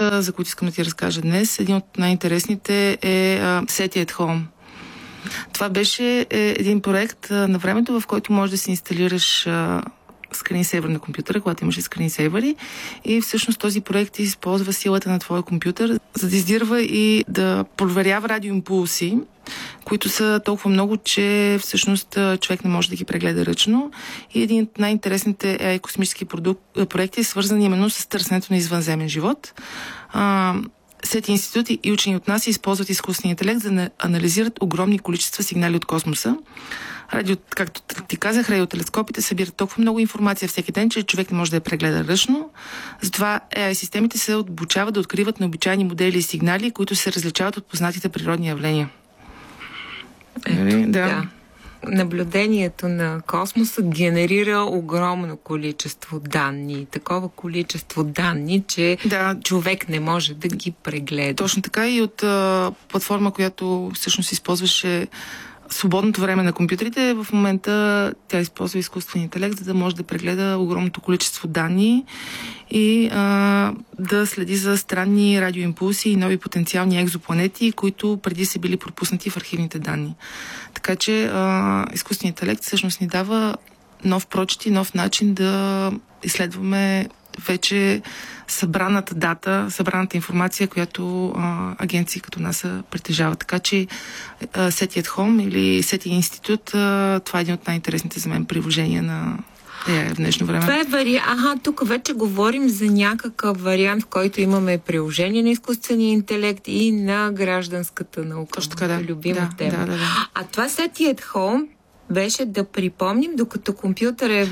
продукта, за които искам да ти разкажа днес. Един от най-интересните е SETI at Home. Това беше един проект на времето, в който можеш да си инсталираш скринсейвър на компютъра, когато имаш скринсейвъри, и всъщност този проект използва силата на твоя компютър, за да издирва и да проверява радиоимпулси, които са толкова много, че всъщност човек не може да ги прегледа ръчно. И един от най-интересните AI космически проекти е свързан именно с търсенето на извънземен живот. SETI институти и учени от нас използват изкуствения интелект, за да анализират огромни количества сигнали от космоса. Както ти казах, радиотелескопите събират толкова много информация всеки ден, че човек не може да я прегледа ръчно. Затова AI-системите се обучават да откриват необичайни модели и сигнали, които се различават от познатите природни явления. Да. Наблюдението на космоса генерира огромно количество данни. Такова количество данни, че човек не може да ги прегледа. Точно така, и от платформа, която всъщност използваше свободното време на компютрите, в момента тя използва изкуствен интелект, за да може да прегледа огромното количество данни и да следи за странни радиоимпулси и нови потенциални екзопланети, които преди са били пропуснати в архивните данни. Така че изкуственият интелект всъщност ни дава нов прочит и нов начин да изследваме вече събраната информация, която агенции като нас притежават. Така че SETI at Home или SETI институт, това е един от най-интересните за мен приложения на в днешно време. Това е тук вече говорим за някакъв вариант, в който имаме приложение на изкуствения интелект и на гражданската наука. Точно така, любима тема. Да. А това SETI at Home беше, да припомним, докато компютър е